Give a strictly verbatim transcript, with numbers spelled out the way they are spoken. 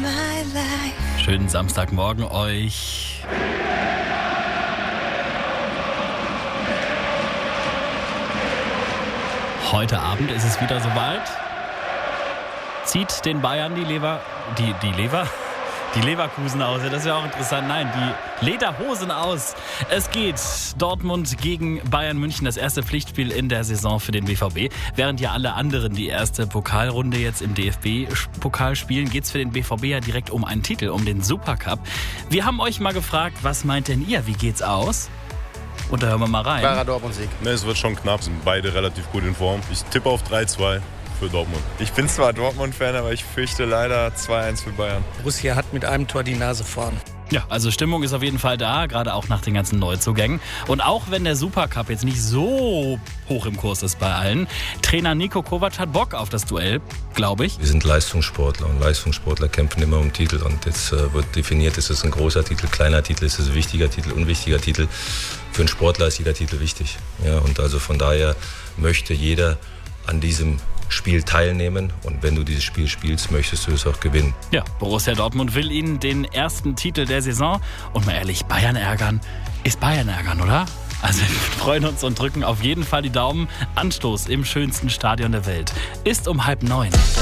Schönen Samstagmorgen euch. Heute Abend ist es wieder soweit. Zieht den Bayern die Lever... Die, die Lever... Die Leverkusen aus, das ist ja auch interessant. Nein, die Lederhosen aus. Es geht Dortmund gegen Bayern München, das erste Pflichtspiel in der Saison für den B V B. Während ja alle anderen die erste Pokalrunde jetzt im D F B-Pokal spielen, geht es für den B V B ja direkt um einen Titel, um den Supercup. Wir haben euch mal gefragt, was meint denn ihr, wie geht's aus? Und da hören wir mal rein. Klarer Dortmund-Sieg. Ne, es wird schon knapp, sind beide relativ gut in Form. Ich tippe auf drei zwei. Für Dortmund. Ich bin zwar Dortmund-Fan, aber ich fürchte leider zwei eins für Bayern. Borussia hat mit einem Tor die Nase vorn. Ja, also Stimmung ist auf jeden Fall da, gerade auch nach den ganzen Neuzugängen. Und auch wenn der Supercup jetzt nicht so hoch im Kurs ist bei allen, Trainer Niko Kovac hat Bock auf das Duell, glaube ich. Wir sind Leistungssportler und Leistungssportler kämpfen immer um Titel. Und jetzt äh, wird definiert, ist es ein großer Titel, kleiner Titel, ist es ein wichtiger Titel, unwichtiger Titel. Für einen Sportler ist jeder Titel wichtig. Ja, und also von daher möchte jeder an diesem Spiel teilnehmen und wenn du dieses Spiel spielst, möchtest du es auch gewinnen. Ja, Borussia Dortmund will ihnen den ersten Titel der Saison und mal ehrlich, Bayern ärgern ist Bayern ärgern, oder? Also wir freuen uns und drücken auf jeden Fall die Daumen. Anstoß im schönsten Stadion der Welt ist um halb neun.